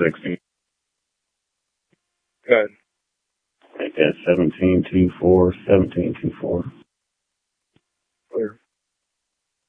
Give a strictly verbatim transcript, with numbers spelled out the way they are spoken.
sixty. Good. Make that seventeen two four, seventeen two four.